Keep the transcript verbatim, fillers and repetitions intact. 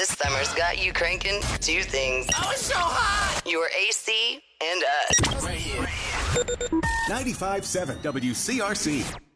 This summer's got you cranking two things. Oh, it's so hot! Your A C and us. Right here. ninety-five point seven W C R C.